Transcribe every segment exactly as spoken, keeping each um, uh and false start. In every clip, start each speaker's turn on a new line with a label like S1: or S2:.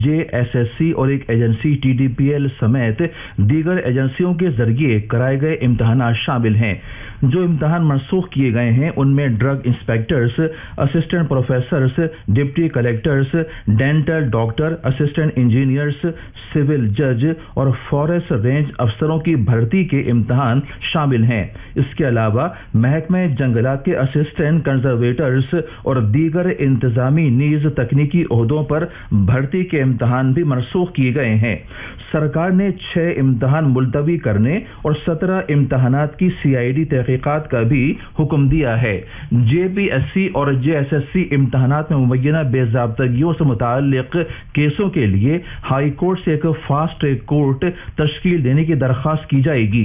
S1: जे S S C और एक agency T D P L समेत दीगर एजेंसियों के जरिए कराए गए इम्तहान शामिल हैं। जो इम्तहान मनसूख किए गए हैं उनमें drug inspectors, assistant professors, deputy collectors, dental doctor, assistant engineers, civil जज और फॉरेस्ट रेंज अफसरों की भर्ती के इम्तहान शामिल हैं। इसके अलावा महकमे जंगलात के असिस्टेंट कंजर्वेटर्स और दीगर इंतजामी नीज तकनीकी ओहदों पर भर्ती के इम्तहान भी मनसूख किए गए हैं। सरकार ने छह इम्तहान मुलतवी करने और सत्रह इम्तहानात की सी आई डी तहकीकात का भी हुक्म दिया है। जे पी एस सी और जे एस एस सी इम्तहानात में मुबैना बेज़ाब्तगियों से मुताल्लिक केसों के लिए हाई कोर्ट से एक फास्ट ट्रैक कोर्ट तश्कील देने की दरख्वास्त की जाएगी।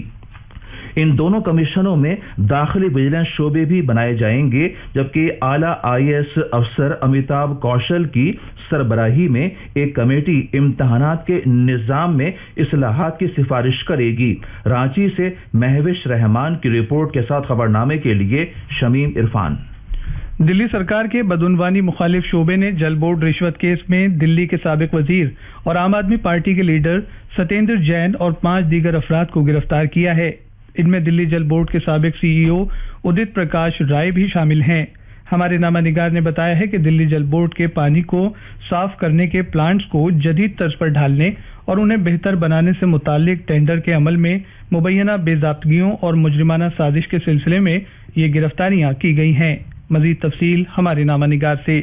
S1: इन दोनों कमीशनों में दाखिली विजिलेंस शोबे भी बनाए जाएंगे, जबकि आला आई ए एस अफसर अमिताभ कौशल की सरबराही में एक कमेटी इम्तहानात के निज़ाम में इस्लाहात की सिफारिश करेगी। रांची से महविश रहमान की रिपोर्ट के साथ खबरनामे के लिए शमीम इरफान।
S2: दिल्ली सरकार के बदउनवानी मुखालिफ शोबे ने जल बोर्ड रिश्वत केस में दिल्ली के साबिक वजीर और आम आदमी पार्टी के लीडर सत्येंद्र जैन और पांच दीगर अफराद को गिरफ्तार किया है। इनमें दिल्ली जल बोर्ड के साबिक सी ई ओ उदित प्रकाश राय भी शामिल हैं। हमारे नामा निगार ने बताया है कि दिल्ली जल बोर्ड के पानी को साफ करने के प्लांट्स को जदीद तर्ज पर ढालने और उन्हें बेहतर बनाने से मुताल्लिक टेंडर के अमल में मुबैना बेज़ाब्तगियों और मुजरिमाना साजिश के सिलसिले में ये गिरफ्तारियां की गई हैं। मजीद तफसील हमारे नामा निगार से।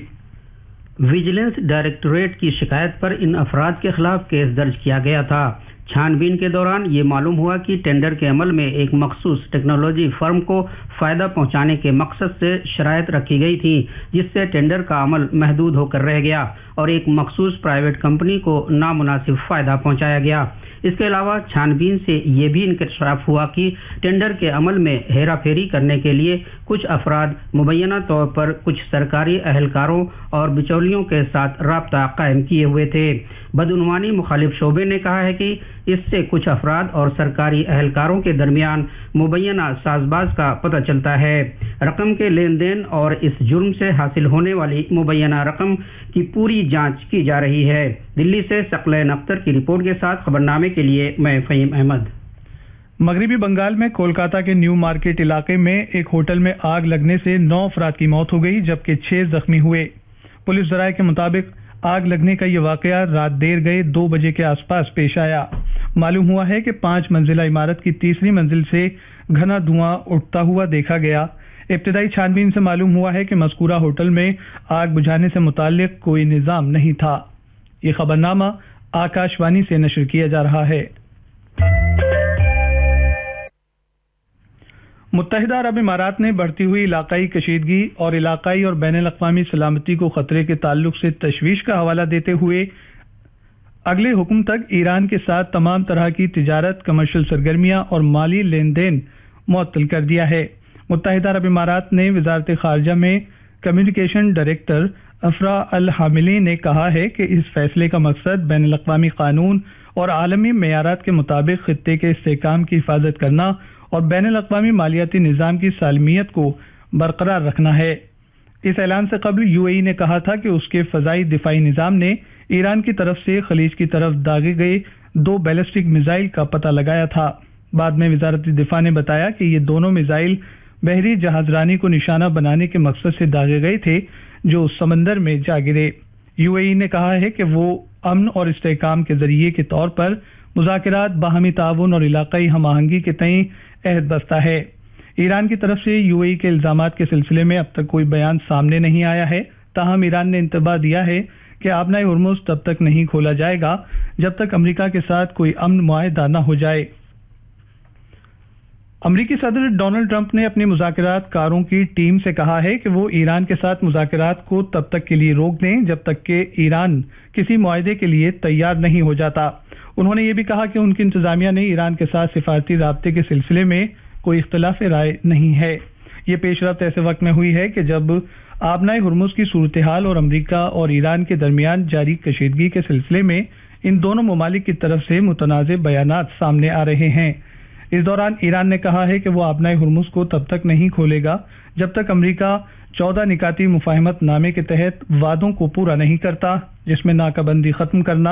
S3: विजिलेंस डायरेक्टोरेट की शिकायत पर इन अफराद के खिलाफ केस दर्ज किया गया था। छानबीन के दौरान ये मालूम हुआ कि टेंडर के अमल में एक मखसूस टेक्नोलॉजी फर्म को फायदा पहुंचाने के मकसद से शराइत रखी गई थी, जिससे टेंडर का अमल महदूद होकर रह गया और एक मखसूस प्राइवेट कंपनी को नामुनासिब फायदा पहुंचाया गया। इसके अलावा छानबीन से ये भी इंकशाफ हुआ कि टेंडर के अमल में हेरा फेरी करने के लिए कुछ अफराद मुबैना तौर पर कुछ सरकारी अहलकारों और बिचौलियों के साथ राब्ता कायम किए हुए थे। बदउनवानी मुखालिफ शोबे ने कहा है कि इससे कुछ अफराद और सरकारी अहलकारों के दरमियान मुबैना साजबाज का पता चलता है। रकम के लेन देन और इस जुर्म से हासिल होने वाली मुबैना रकम की पूरी जांच की जा रही है। दिल्ली से सकलैन अख्तर की रिपोर्ट के साथ खबरनामे के लिए मैं फहीम अहमद।
S2: मगरबी बंगाल में कोलकाता के न्यू मार्केट इलाके में एक होटल में आग लगने से नौ अफराद की मौत हो गई, जबकि छह जख्मी हुए। पुलिस जराये के मुताबिक आग लगने का यह वाकया रात देर गए दो बजे के आसपास पेश आया। मालूम हुआ है कि पांच मंजिला इमारत की तीसरी मंजिल से घना धुआं उठता हुआ देखा गया। इब्तदाई छानबीन से मालूम हुआ है कि मज़कूरा होटल में आग बुझाने से मुताल्लिक कोई निज़ाम नहीं था। ये खबरनामा आकाशवाणी से नशर किया जा रहा है। मुत्तहिदा अरब इमारात ने बढ़ती हुई इलाकाई कशीदगी और इलाकाई और बैनुल अक़वामी सलामती को खतरे के ताल्लुक से तशवीश का हवाला देते हुए अगले हुक्म तक ईरान के साथ तमाम तरह की तिजारत, कमर्शियल सरगर्मियां और माली लेन देन मुअत्तल कर दिया है। मुत्तहिदा अरब इमारात ने वजारत खारजा में कम्युनिकेशन डायरेक्टर अफरा अल हामिली ने कहा है कि इस फैसले का मकसद बैनुल अक़वामी कानून और आलमी मेयारात के मुताबिक खित्ते के इस्तेहकाम की हिफाजत करना और बैनुल अक़वामी मालियाती निज़ाम की सालमियत को बरकरार रखना है। इस ऐलान से कबल यू ए ई ने कहा था कि उसके फ़ज़ाई दिफाई निज़ाम ने ईरान की तरफ से खलीज की तरफ दागे गए दो बैलिस्टिक मिसाइल का पता लगाया था। बाद में वजारत दिफा ने बताया कि ये दोनों मिसाइल बहरी जहाजरानी को निशाना बनाने के मकसद से दागे गए थे, जो समंदर में जा गिरे। यू ए ई ने कहा है कि वो अमन और इस्तेहकाम के जरिए के तौर पर मुज़ाकरात, बाहमी ताउन और इलाकाई हम आहंगी के तय अहद बस्ता है। ईरान की तरफ से यू ए ई के इल्जामात के सिलसिले में अब तक कोई बयान सामने नहीं आया है। ताहम ईरान ने इंतबाह दिया है कि आबनाए हुर्मुज़ तब तक नहीं खोला जाएगा जब तक अमरीका के साथ कोई अमन मुआहदा न हो जाए। अमरीकी सदर डोनाल्ड ट्रंप ने अपनी मुज़ाकरात कारों की टीम से कहा है कि वो ईरान के साथ मुज़ाकरात को तब तक के लिए रोक दें जब तक कि ईरान किसी मुआहदे के लिए तैयार नहीं हो जाता। उन्होंने ये भी कहा कि उनकी इंतजामिया ने ईरान के साथ सिफारती राब्ते के सिलसिले में कोई इख्तिलाफ राय नहीं है। ये पेशरफ्त ऐसे वक्त में हुई है कि जब आबनाए हुर्मुज़ की सूरत हाल और अमरीका और ईरान के दरमियान जारी कशीदगी के सिलसिले में इन दोनों ममालिक की तरफ से मुतनाज़िब बयानात सामने आ रहे हैं। اس دوران ایران نے کہا ہے کہ وہ آبنائے ہرمز کو تب تک نہیں کھولے گا جب تک امریکہ چودہ نکاتی مفاہمت نامے کے تحت وعدوں کو پورا نہیں کرتا، جس میں ناکہ بندی ختم کرنا،